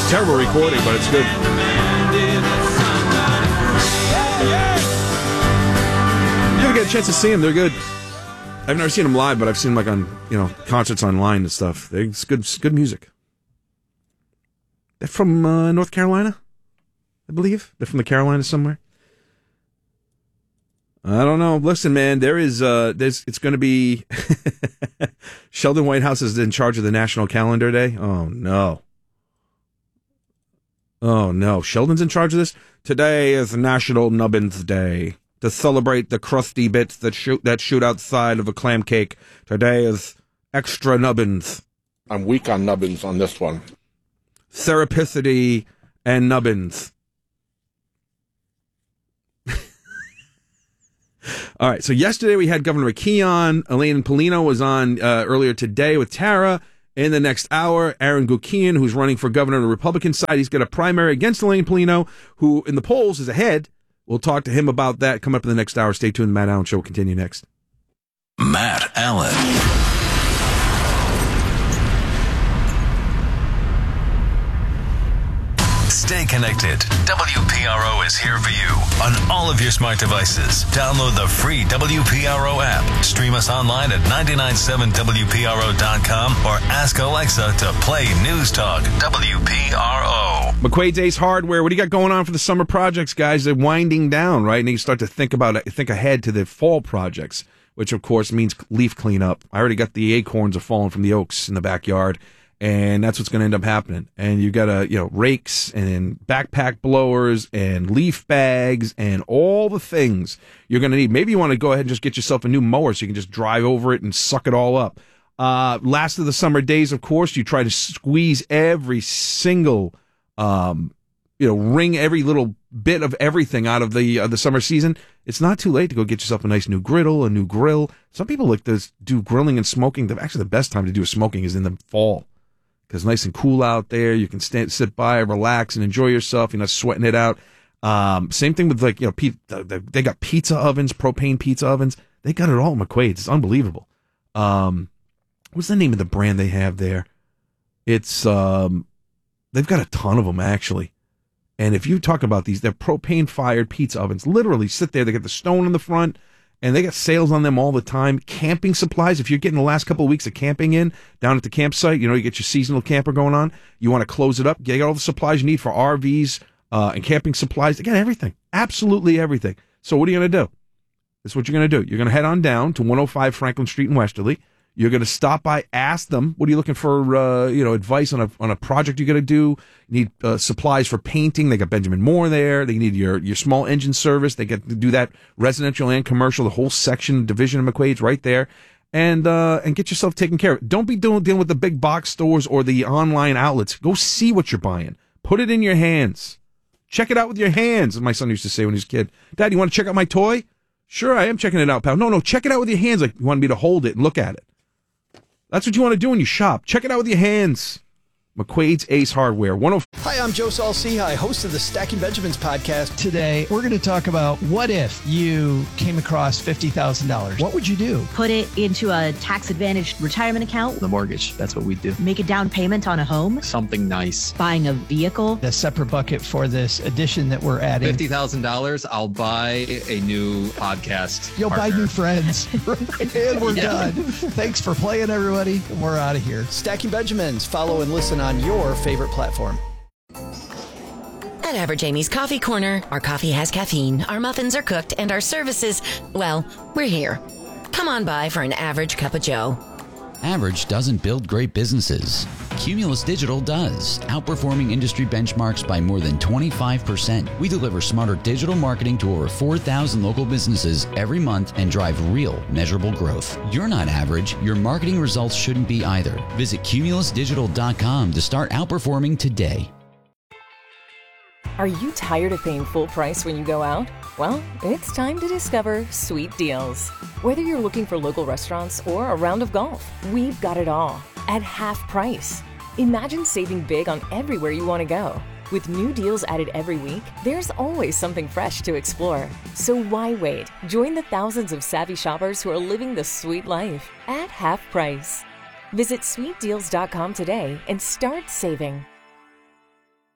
Terrible recording, but it's good. You ever get a chance to see them? They're good. I've never seen them live, but I've seen them like on concerts online and stuff. It's good music. They're from North Carolina, I believe. They're from the Carolinas somewhere. I don't know. Listen, man, it's going to be Sheldon Whitehouse is in charge of the National Calendar Day. Oh no. Sheldon's in charge of this. Today is National Nubbins Day. To celebrate the crusty bits that shoot outside of a clam cake. Today is extra nubbins. I'm weak on nubbins on this one. Serapicity and nubbins. All right, so yesterday we had Governor McKee on. Elaine Polino was on earlier today with Tara. In the next hour, Aaron Gukian, who's running for governor on the Republican side. He's got a primary against Elaine Polino, who in the polls is ahead. We'll talk to him about that coming up in the next hour. Stay tuned. The Matt Allen Show will continue next. Matt Allen. Stay connected. WPRO is here for you on all of your smart devices. Download the free WPRO app. Stream us online at 997WPRO.com or ask Alexa to play News Talk WPRO. McQuaid's Ace Hardware. What do you got going on for the summer projects, guys? They're winding down, right? And you start to think ahead to the fall projects, which of course means leaf cleanup. I already got the acorns are falling from the oaks in the backyard. And that's what's going to end up happening. And you got rakes and backpack blowers and leaf bags and all the things you're going to need. Maybe you want to go ahead and just get yourself a new mower so you can just drive over it and suck it all up. Last of the summer days, of course, you try to squeeze every single, wring every little bit of everything out of the summer season. It's not too late to go get yourself a nice new griddle, a new grill. Some people like to do grilling and smoking. Actually, the best time to do smoking is in the fall. Because nice and cool out there, you can sit by, relax, and enjoy yourself. You're not sweating it out. Same thing with they got pizza ovens, propane pizza ovens. They got it all, McQuaid's. It's unbelievable. What's the name of the brand they have there? It's they've got a ton of them actually. And if you talk about these, they're propane fired pizza ovens. Literally sit there. They got the stone in the front. And they got sales on them all the time. Camping supplies, if you're getting the last couple of weeks of camping in, down at the campsite, you get your seasonal camper going on, you want to close it up, get all the supplies you need for RVs and camping supplies. They got everything. Absolutely everything. So what are you going to do? This is what you're going to do. You're going to head on down to 105 Franklin Street in Westerly. You're going to stop by, ask them, what are you looking for, advice on a project you're going to do? You need supplies for painting. They got Benjamin Moore there. They need your small engine service. They get to do that residential and commercial, the whole section, division of McQuaid's right there. And get yourself taken care of. Don't be dealing with the big box stores or the online outlets. Go see what you're buying. Put it in your hands. Check it out with your hands, as my son used to say when he was a kid. Dad, you want to check out my toy? Sure, I am checking it out, pal. No, check it out with your hands. Like you want me to hold it and look at it. That's what you want to do when you shop. Check it out with your hands. McQuaid's Ace Hardware. Hi, I'm Joe Saul-Sehy, host of the Stacking Benjamins podcast. Today, we're going to talk about what if you came across $50,000? What would you do? Put it into a tax-advantaged retirement account. The mortgage. That's what we do. Make a down payment on a home. Something nice. Buying a vehicle. A separate bucket for this addition that we're adding. $50,000, I'll buy a new podcast. You'll partner. buy new friends. And we're done. Thanks for playing, everybody. We're out of here. Stacking Benjamins. Follow and listen on your favorite platform. At Average Amy's Coffee Corner, our coffee has caffeine, our muffins are cooked, and our services, well, we're here. Come on by for an average cup of joe. Average doesn't build great businesses. Cumulus Digital does, outperforming industry benchmarks by more than 25%. We deliver smarter digital marketing to over 4,000 local businesses every month and drive real, measurable growth. You're not average. Your marketing results shouldn't be either. Visit cumulusdigital.com to start outperforming today. Are you tired of paying full price when you go out? Well, it's time to discover Sweet Deals. Whether you're looking for local restaurants or a round of golf, we've got it all at half price. Imagine saving big on everywhere you want to go. With new deals added every week, there's always something fresh to explore. So why wait? Join the thousands of savvy shoppers who are living the sweet life at half price. Visit sweetdeals.com today and start saving.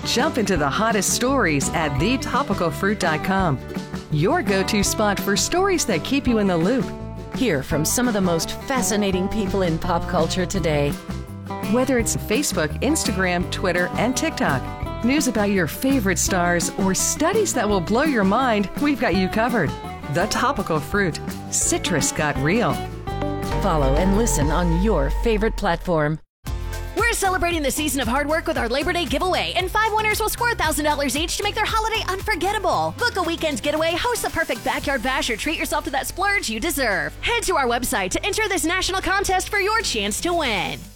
Jump into the hottest stories at thetopicalfruit.com. Your go-to spot for stories that keep you in the loop. Hear from some of the most fascinating people in pop culture today. Whether it's Facebook, Instagram, Twitter, and TikTok, news about your favorite stars, or studies that will blow your mind, we've got you covered. The Topical Fruit. Citrus got real. Follow and listen on your favorite platform. We're celebrating the season of hard work with our Labor Day giveaway, and 5 winners will score $1,000 each to make their holiday unforgettable. Book a weekend's getaway, host the perfect backyard bash, or treat yourself to that splurge you deserve. Head to our website to enter this national contest for your chance to win.